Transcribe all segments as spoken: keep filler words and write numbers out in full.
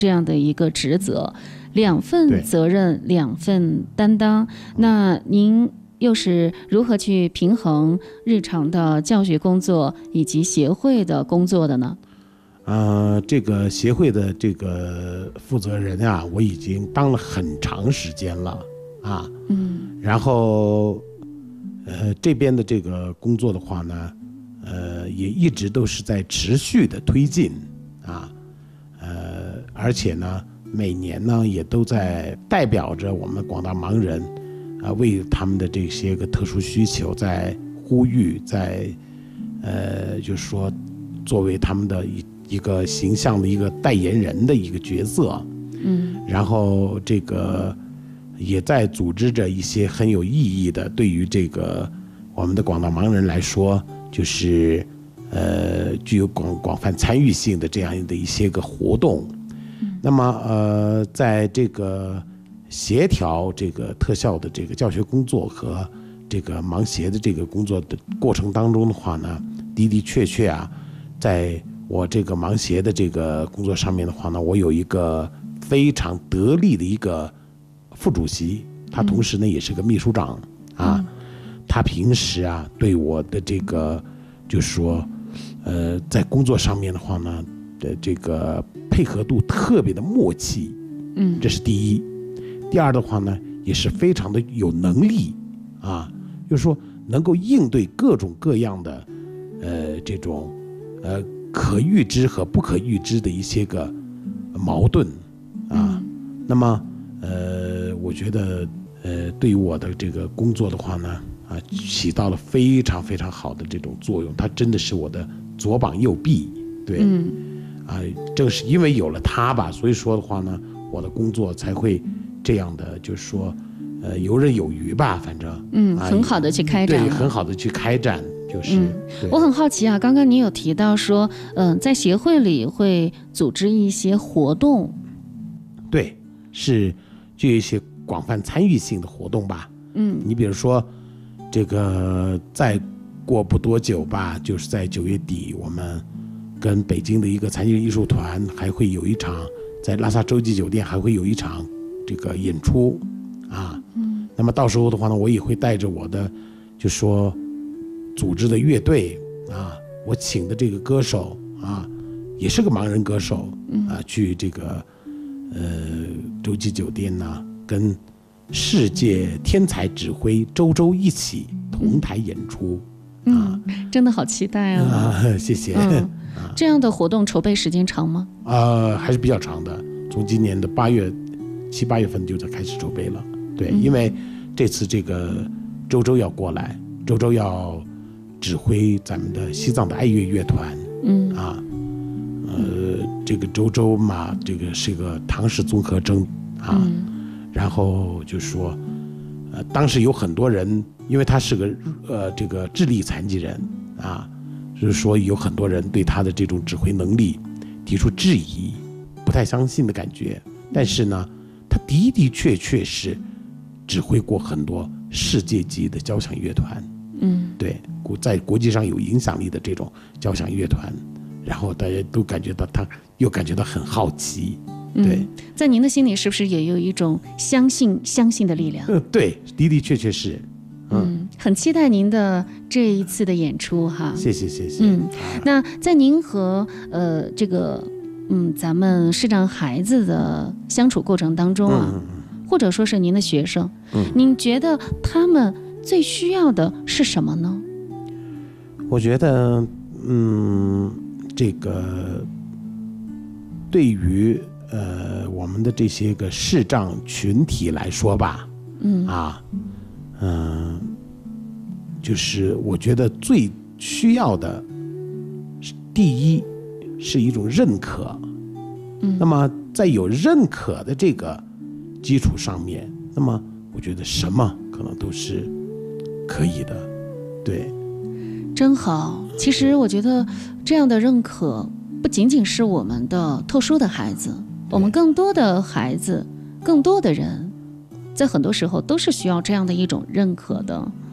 这样的一个职责，两份责任，两份担当。那您又是如何去平衡日常的教学工作以及协会的工作的呢？ 呃，这个协会的这个负责人啊，我已经当了很长时间了啊。嗯。然后，呃，这边的这个工作的话呢，呃，也一直都是在持续的推进啊。呃，而且呢，每年呢也都在代表着我们广大盲人啊，为他们的这些个特殊需求在呼吁，在呃，就是说，作为他们的一。一个形象的一个代言人的一个角色，嗯，然后这个也在组织着一些很有意义的，对于这个我们的广大盲人来说，就是呃具有广广泛参与性的这样的一些个活动。嗯、那么呃，在这个协调这个特效的这个教学工作和这个盲协的这个工作的过程当中的话呢，的的确确啊，在我这个盲协的这个工作上面的话呢，我有一个非常得力的一个副主席，他同时呢也是个秘书长啊。他平时啊对我的这个就是说，呃，在工作上面的话呢的这个配合度特别的默契，嗯，这是第一。第二的话呢，也是非常的有能力啊，就是说能够应对各种各样的呃这种呃。可预知和不可预知的一些个矛盾啊，嗯、那么呃，我觉得呃，对于我的这个工作的话呢，啊，起到了非常非常好的这种作用。它真的是我的左膀右臂，对，嗯、啊，正是因为有了它吧，所以说的话呢，我的工作才会这样的，就是说，呃，游刃有余吧，反正， 嗯，啊、很好的去开展， 对，很好的去开展。就是、 嗯，我很好奇啊，刚刚你有提到说，嗯、呃，在协会里会组织一些活动， 对，是就有一些广泛参与性的活动吧。嗯，你比如说，这个再过不多久吧，就是在九月底，我们跟北京的一个残疾人艺术团还会有一场，在拉萨洲际酒店还会有一场这个演出啊。嗯，那么到时候的话呢，我也会带着我的，就说。组织的乐队啊，我请的这个歌手啊，也是个盲人歌手啊，去这个呃洲际酒店呢、啊，跟世界天才指挥周周一起同台演出啊、 嗯，真的好期待啊！ 啊谢谢、嗯啊。这样的活动筹备时间长吗？ 呃，还是比较长的，从今年的八月七八月份就在开始筹备了。对，嗯、因为这次这个周周要过来，周周要。指挥咱们的西藏的爱乐乐团，嗯啊，呃，这个周周嘛，这个是个唐氏综合征啊，嗯、然后就说，呃，当时有很多人，因为他是个呃这个智力残疾人啊，就是说有很多人对他的这种指挥能力提出质疑，不太相信的感觉。但是呢，他的的确确是指挥过很多世界级的交响乐团。嗯，对，在国际上有影响力的这种交响乐团，然后大家都感觉到他，又感觉到很好奇，对、嗯， 在您的心里是不是也有一种相信相信的力量？ 嗯，对，的的确确是， 嗯，嗯很期待您的这一次的演出哈。 谢谢谢谢。 嗯，那在您和呃这个嗯咱们视障孩子的相处过程当中啊，嗯、或者说是您的学生，嗯，您觉得他们最需要的是什么呢？ 我觉得，嗯，这个对于呃我们的这些个视障群体来说吧，嗯啊，嗯、呃，就是我觉得最需要的，第一是一种认可，嗯，那么在有认可的这个基础上面，那么我觉得什么可能都是可以的，对。 真好，其实我觉得这样的认可不仅仅是我们的特殊的孩子，我们更多的孩子，更多的人，在很多时候都是需要这样的一种认可的。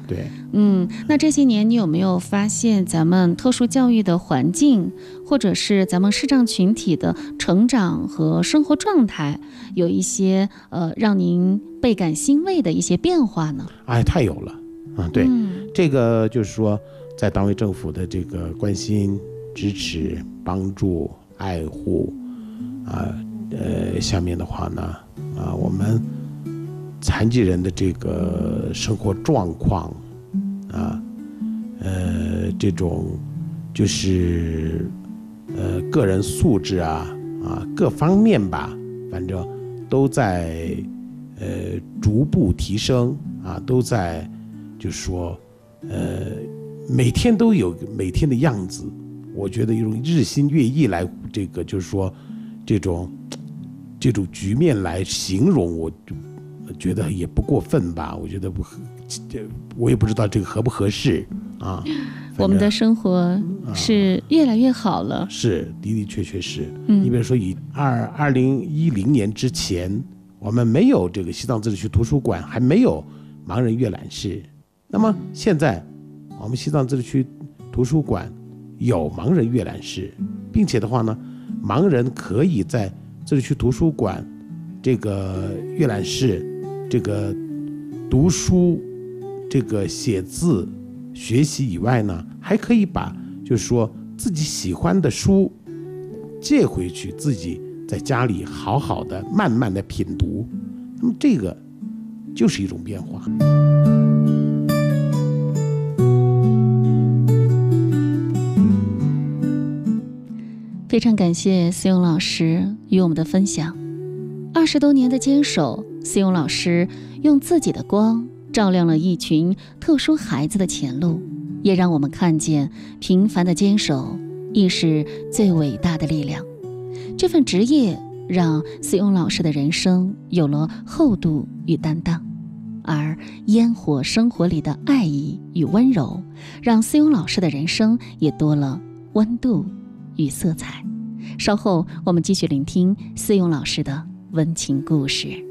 对， 嗯，那这些年你有没有发现咱们特殊教育的环境，或者是咱们视障群体的成长和生活状态，有一些呃让您倍感欣慰的一些变化呢？ 哎，太有了啊！对、嗯，这个就是说，在党委政府的这个关心、支持、帮助、爱护啊，呃，下面的话呢，啊，我们残疾人的这个生活状况啊，呃，这种就是呃个人素质啊啊各方面吧，反正都在呃逐步提升啊，都在就是说呃每天都有每天的样子。我觉得用日新月异来这个就是说这种这种局面来形容，我觉得也不过分吧。我觉得不，我也不知道这个合不合适啊。 我们的生活是越来越好了， 啊、是的的确确是。嗯，你比如说以二二零一零年之前，我们没有这个西藏自治区图书馆，还没有盲人阅览室。那么现在，我们西藏自治区图书馆有盲人阅览室，并且的话呢，盲人可以在自治区图书馆这个阅览室这个读书这个写字学习以外呢，还可以把就是说自己喜欢的书借回去，自己在家里好好的慢慢的品读。那么这个就是一种变化。 非常感谢思勇老师与我们的分享。二十多年的坚守，思勇老师用自己的光照亮了一群特殊孩子的前路，也让我们看见平凡的坚守亦是最伟大的力量。这份职业让思勇老师的人生有了厚度与担当，而烟火生活里的爱意与温柔，让思勇老师的人生也多了温度与色彩。稍后我们继续聆听思勇老师的温情故事。